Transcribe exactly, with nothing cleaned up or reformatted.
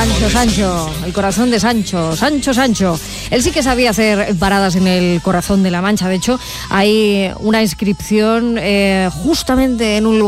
Sancho, Sancho, el corazón de Sancho, Sancho, Sancho. Él sí que sabía hacer paradas en el corazón de la Mancha. De hecho, hay una inscripción eh, justamente en un lugar